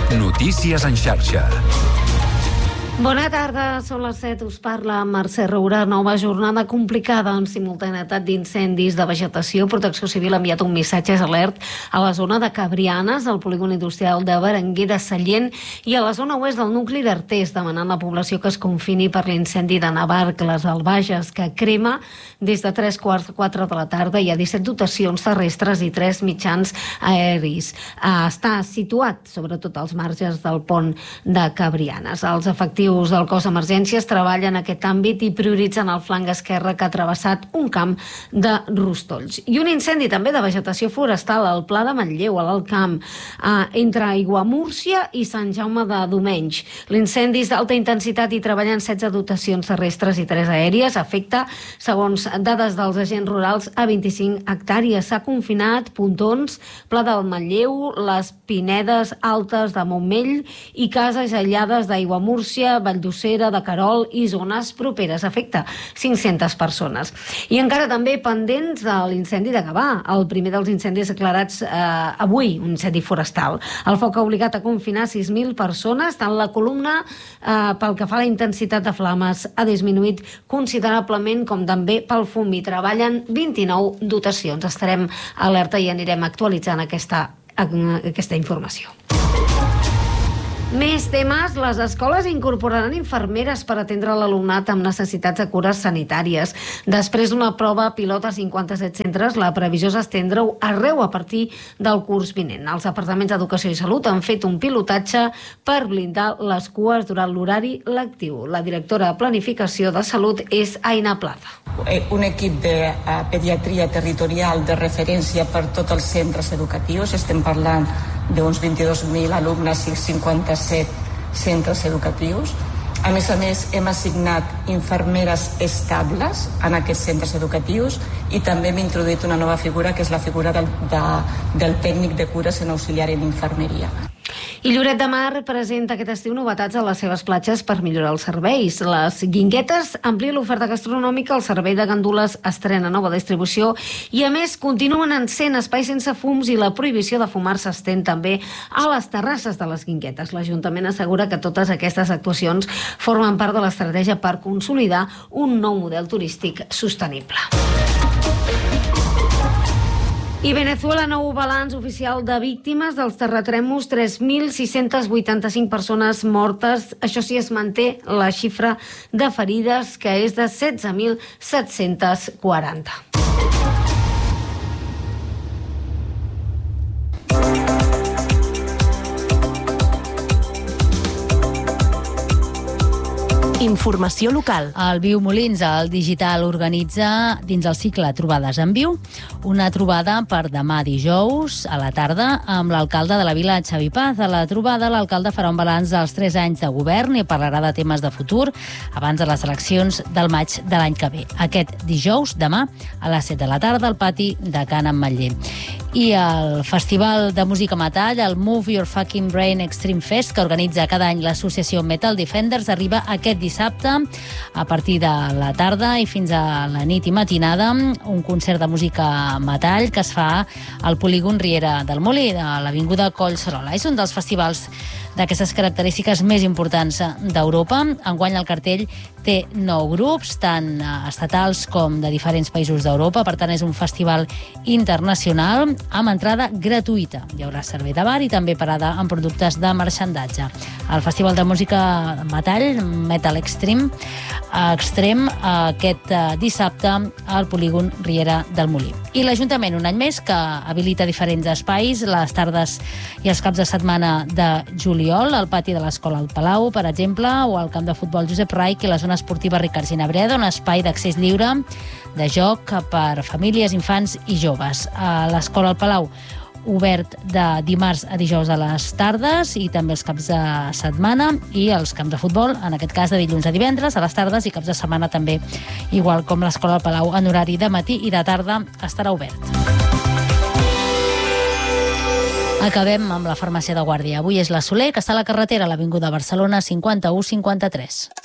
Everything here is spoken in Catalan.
Notícies en xarxa. Bona tarda, són les 7, us parla Mercè Roura. Nova jornada complicada amb simultaneïtat d'incendis de vegetació. Protecció Civil ha enviat un missatge alert a la zona de Cabrianes, al polígon industrial de Berenguer de Sallent i a la zona oest del nucli d'Artés, demanant a la població que es confini per l'incendi de Navarcles al Bages, que crema des de 3:15 de la tarda. Hi ha 17 dotacions terrestres i 3 mitjans aeris. Està situat, sobretot, als marges del pont de Cabrianes. Els efectius del cos d'emergències treballen en aquest àmbit i prioritzen el flanc esquerre que ha travessat un camp de rostolls. I un incendi també de vegetació forestal al Pla de Manlleu, a l'Alt Camp, entre Aiguamúrcia i Sant Jaume de Domenys. L'incendi és d'alta intensitat i treballen 16 dotacions terrestres i 3 aèries. Afecta, segons dades dels agents rurals, a 25 hectàrees. S'ha confinat Pontons, Pla del Manlleu, les Pinedes Altes de Montmell i cases aïllades d'Aiguamúrcia, Valldosera, de Querol i zones properes. Afecta 500 persones. I encara també pendents de l'incendi de Gavà, el primer dels incendis declarats avui, un incendi forestal. El foc ha obligat a confinar 6.000 persones, tant la columna pel que fa a la intensitat de flames ha disminuït considerablement com també pel fum. I treballen 29 dotacions. Estarem alerta i anirem actualitzant aquesta informació. Més temes. Les escoles incorporaran infermeres per atendre l'alumnat amb necessitats de cures sanitàries. Després d'una prova pilot a 57 centres, la previsió és estendre-ho arreu a partir del curs vinent. Els departaments d'Educació i Salut han fet un pilotatge per blindar les cues durant l'horari lectiu. La directora de Planificació de Salut és Aina Plaza. Un equip de pediatria territorial de referència per tots els centres educatius. Estem parlant d'uns 22.000 alumnes i 57 centres educatius. A més, hem assignat infermeres estables en aquests centres educatius i també hem introduït una nova figura, que és la figura del tècnic de cures en auxiliar en infermeria. I Lloret de Mar presenta aquest estiu novetats a les seves platges per millorar els serveis. Les Guinguetes amplien l'oferta gastronòmica, el servei de gandules estrena nova distribució i, a més, continuen sent espais sense fums i la prohibició de fumar s'estén també a les terrasses de les Guinguetes. L'Ajuntament assegura que totes aquestes actuacions formen part de l'estratègia per consolidar un nou model turístic sostenible. I Venezuela, nou balanç oficial de víctimes dels terratrèmols, 3.685 persones mortes. Això sí, es manté la xifra de ferides, que és de 16.740. Informació local. El Viu Molins, el digital, organitza dins el cicle Trobades en Viu una trobada per demà dijous a la tarda amb l'alcalde de la vila, Xavi Paz. A la trobada, l'alcalde farà un balanç dels 3 anys de govern i parlarà de temes de futur abans de les eleccions del maig de l'any que ve. Aquest dijous, demà, a les 7 de la tarda, al pati de Can Ametller. I el Festival de Música Metall, el Move Your Fucking Brain Extreme Fest, que organitza cada any l'associació Metal Defenders, arriba aquest dissabte a partir de la tarda i fins a la nit i matinada, un concert de música metall que es fa al polígon Riera del Molí, a l'avinguda Collserola. És un dels festivals d'aquestes característiques més importants d'Europa. Enguany el cartell té 9 grups, tant estatals com de diferents països d'Europa. Per tant, és un festival internacional amb entrada gratuïta. Hi haurà servei de bar i també parada amb productes de marxandatge. El Festival de Música Metall, Metal Extreme, aquest dissabte al polígon Riera del Molí. I l'Ajuntament, un any més, que habilita diferents espais, les tardes i els caps de setmana de juliol, al pati de l'Escola al Palau, per exemple, o al camp de futbol Josep Raich i la zona esportiva Ricard Ginabreda, un espai d'accés lliure de joc per famílies, infants i joves. A l'Escola al Palau, obert de dimarts a dijous a les tardes i també els caps de setmana, i els camps de futbol, en aquest cas de dilluns a divendres a les tardes, i caps de setmana també, igual com l'Escola al Palau, en horari de matí i de tarda estarà obert. Acabem amb la farmàcia de Guàrdia. Avui és la Soler, que està a la carretera a l'Avinguda Barcelona 51-53.